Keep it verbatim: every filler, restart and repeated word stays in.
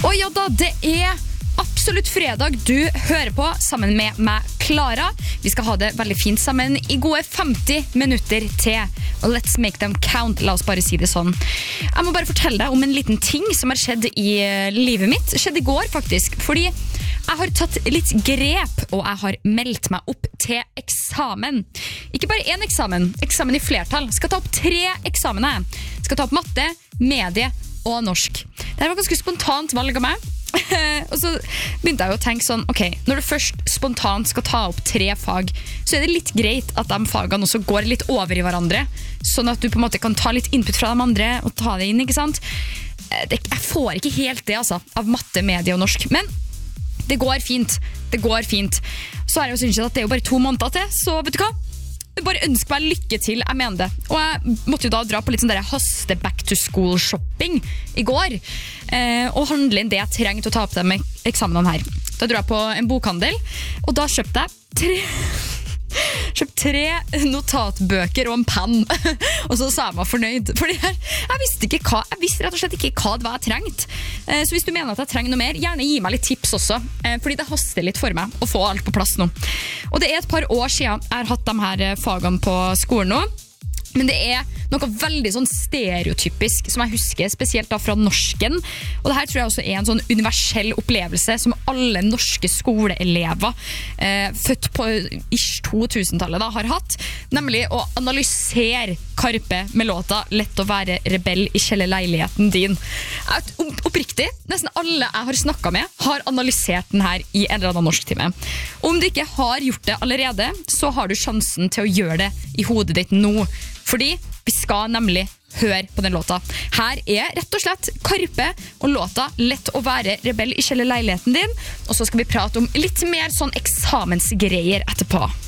Og ja da, det er absolutt fredag du hører på sammen med meg, Klara. Vi skal ha det veldig fint sammen i gode femti minutter til. Og let's make them count, la oss bare si det sånn. Jeg må bare fortelle deg om en liten ting som har skjedd i livet mitt. Skjedde i går faktisk, fordi jeg har tatt litt grep, og jeg har meldt meg opp til eksamen. Ikke bare en eksamen, eksamen i flertall. Jeg skal ta opp tre eksamener. Jeg skal ta opp matte, medie og norsk. Det var ganske spontant valg av meg. Og så begynte jeg jo å tenke sånn, ok, når du først spontant skal ta opp tre fag, så er det litt greit at de fagene også går litt over i hverandre, sånn at du på en måte kan ta litt input fra de andre og ta det inn, ikke sant? Det, jeg får ikke helt det altså, av matte, medie og norsk, men det går fint, det går fint. Så er det jo synes jeg at det er jo bare to måneder til, så vet du hva? Jeg bare ønsker meg lykke til, jeg mener det. Og jeg måtte jo da dra på litt sånn der haste back to school shopping i går, eh, og handle inn det jeg trengte å ta opp det med eksamenene her. Da dro jeg på en bokhandel, og da kjøpte jeg tre... kjøpt tre notatbøker og en penn. Og så sa jeg meg fornøyd. Fordi jeg, jeg visste ikke hva, jeg visste rett og slett ikke hva det var jeg trengte. Så hvis du mener at jeg trenger noe mer, gjerne gi meg litt tips også. Fordi det haster litt for meg å få alt på plass nå. Og det er et par år siden jeg har hatt de her fagene på skolen nå. Men det er noe veldig sånn stereotypisk som jeg husker, spesielt da fra norsken. Og det her tror jeg også er en sånn universell opplevelse som alle norske skoleelever eh, født på ish to tusen-tallet da, har hatt. Nemlig å analysere Karpe med låta «Lett å være rebell i kjellerleiligheten din». Oppriktig, nesten alle jeg har snakket med har analysert den her i en eller annen norsktime. Om du ikke har gjort det allerede, så har du sjansen til å gjøre det i hodet ditt nå. Fordi vi skal nemlig høre på den låta. Her er rett og slett Karpe og låta «Lett å være rebell i kjellerleiligheten din». Og så skal vi prate om litt mer sånn eksamensgreier etterpå.